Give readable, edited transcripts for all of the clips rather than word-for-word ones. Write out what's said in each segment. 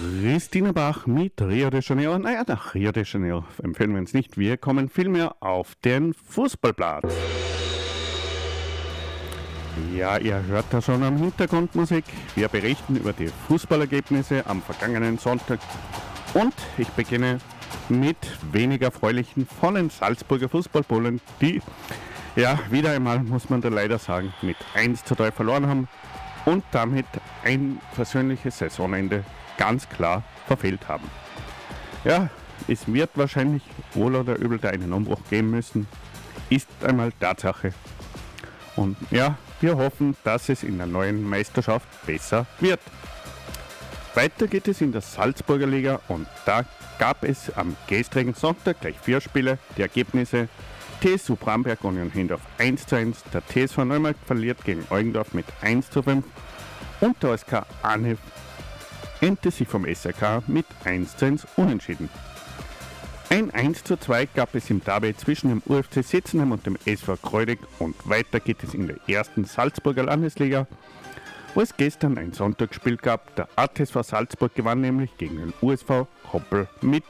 Christina Bach mit Rio de Janeiro. Naja, nach Rio de Janeiro empfehlen wir uns nicht. Wir kommen vielmehr auf den Fußballplatz. Ja, ihr hört da schon am Hintergrundmusik. Wir berichten über die Fußballergebnisse am vergangenen Sonntag. Und ich beginne mit wenig erfreulichen von den Salzburger Fußballbullen, die, ja, wieder einmal, muss man da leider sagen, mit 1:3 verloren haben und damit ein persönliches Saisonende ganz klar verfehlt haben. Ja, es wird wahrscheinlich wohl oder übel da einen Umbruch geben müssen, ist einmal Tatsache. Und ja, wir hoffen, dass es in der neuen Meisterschaft besser wird. Weiter geht es in der Salzburger Liga und da gab es am gestrigen Sonntag gleich 4 Spiele. Die Ergebnisse: TSU Bramberg Union Hindorf 1:1, der TSV Neumarkt verliert gegen Eugendorf mit 1:5 und der OSK Arnheim endete sich vom SRK mit 1:1 unentschieden. Ein 1:2 gab es im Derby zwischen dem UFC Sitzenheim und dem SV Kreudig und weiter geht es in der ersten Salzburger Landesliga, wo es gestern ein Sonntagsspiel gab. Der ATSV Salzburg gewann nämlich gegen den USV Koppel mit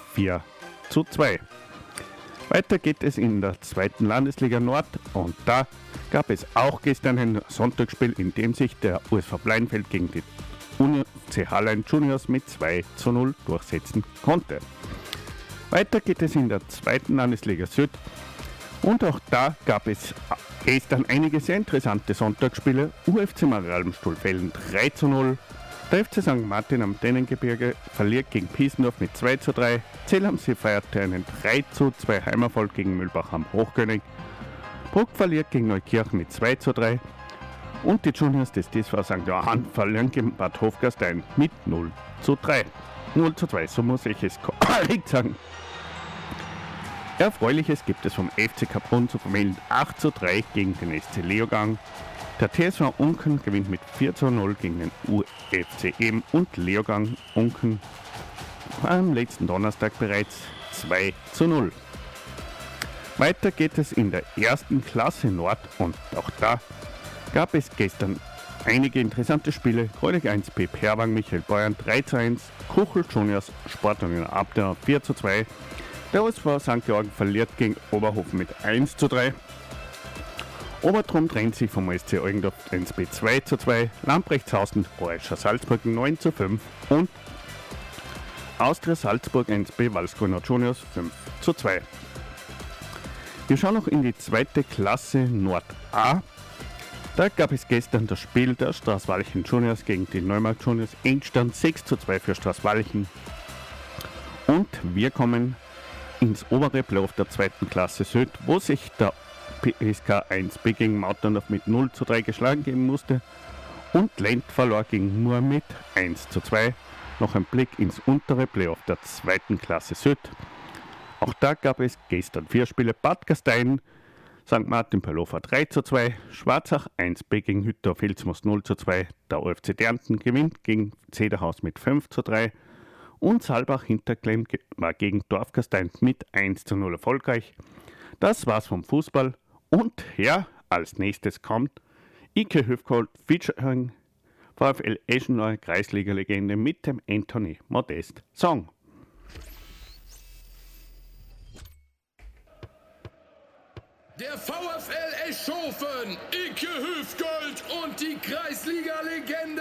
4:2. Weiter geht es in der zweiten Landesliga Nord und da gab es auch gestern ein Sonntagsspiel, in dem sich der USV Bleinfeld gegen die UC Hallein Juniors mit 2:0 durchsetzen konnte. Weiter geht es in der zweiten Landesliga Süd und auch da gab es gestern einige sehr interessante Sonntagsspiele. UFC Maralmstuhlfällen 3:0, der FC St. Martin am Dennengebirge verliert gegen Piesendorf mit 2:3, Zell am See feierte einen 3:2 Heimerfolg gegen Mühlbach am Hochkönig, Bruck verliert gegen Neukirchen mit 2:3 und die Juniors des TSV St. Johann verlieren gegen Bad Hofgastein mit 0:3. 0:2, so muss ich es korrekt sagen. Erfreuliches gibt es vom FC Kaprun zu vermelden: 8:3 gegen den SC Leogang. Der TSV Unken gewinnt mit 4:0 gegen den UFC Ehm und Leogang Unken am letzten Donnerstag bereits 2:0. Weiter geht es in der ersten Klasse Nord und auch da gab es gestern einige interessante Spiele. Kreudig 1B Perwang Michael Beuern 3:1, Kuchel Juniors Sportunion Abner 4:2, der OSV St. Georgen verliert gegen Oberhofen mit 1:3, Obertrum trennt sich vom SC Eugendorf 1B 2:2, Lamprechtshausen Orischer Salzburg 9:5 und Austria Salzburg 1B Walsgrüner Juniors 5:2. Wir schauen noch in die zweite Klasse Nord A. Da gab es gestern das Spiel der Straßwalchen Juniors gegen die Neumarkt Juniors. Endstand 6:2 für Straßwalchen. Und wir kommen ins obere Playoff der zweiten Klasse Süd, wo sich der PSK 1B gegen Mautendorf mit 0:3 geschlagen geben musste und Lent verlor gegen Mur mit 1:2. Noch ein Blick ins untere Playoff der zweiten Klasse Süd. Auch da gab es gestern 4 Spiele. Bad Gastein St. Martin Perlofer 3:2, Schwarzach 1B gegen Hüttor Filzmoos 0:2, der OFC Dernten gewinnt gegen Zederhaus mit 5:3 und Saalbach Hinterklemm war gegen Dorfgastein mit 1:0 erfolgreich. Das war's vom Fußball und ja, als nächstes kommt Ike Höfgold featuring VfL Eschenlohe Kreisliga-Legende mit dem Anthony Modest Song. Der VfL Eschhofen, Ike Hüfgold und die Kreisliga-Legende